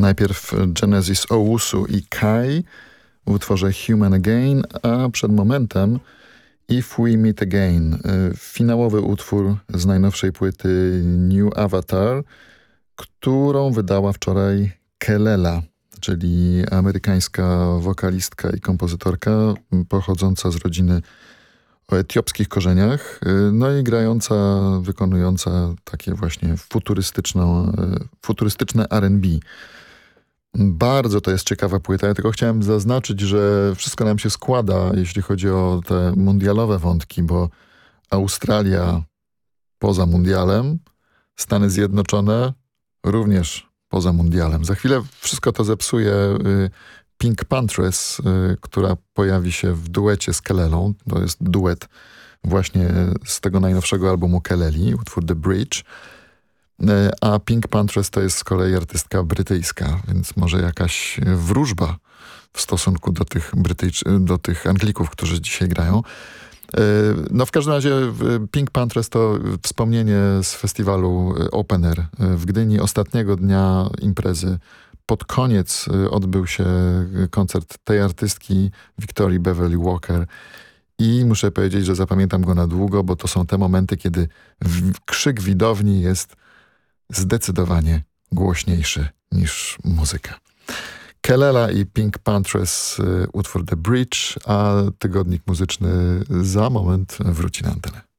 Najpierw Genesis Owusu i Kai w utworze Human Again, a przed momentem If We Meet Again, finałowy utwór z najnowszej płyty New Avatar, którą wydała wczoraj Kelela, czyli amerykańska wokalistka i kompozytorka pochodząca z rodziny o etiopskich korzeniach, no i grająca, wykonująca takie właśnie futurystyczne R&B. Bardzo to jest ciekawa płyta. Ja tylko chciałem zaznaczyć, że wszystko nam się składa, jeśli chodzi o te mundialowe wątki, bo Australia poza mundialem, Stany Zjednoczone również poza mundialem. Za chwilę wszystko to zepsuje Pink Panthers, która pojawi się w duecie z Kelelą. To jest duet właśnie z tego najnowszego albumu Keleli, utwór The Bridge. A Pink Panthers to jest z kolei artystka brytyjska, więc może jakaś wróżba w stosunku do tych Anglików, którzy dzisiaj grają. No w każdym razie Pink Panthers to wspomnienie z festiwalu Open Air w Gdyni, ostatniego dnia imprezy. Pod koniec odbył się koncert tej artystki Victorii Beverly Walker i muszę powiedzieć, że zapamiętam go na długo, bo to są te momenty, kiedy krzyk widowni jest zdecydowanie głośniejszy niż muzyka. Kelela i Pink Panthers, utwór The Bridge, a tygodnik muzyczny za moment wróci na antenę.